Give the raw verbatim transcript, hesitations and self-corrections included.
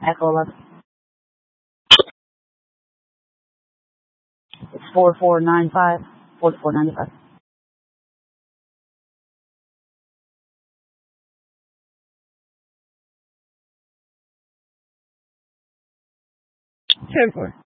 Echo eleven. It's four four nine five, four four nine five. ten four.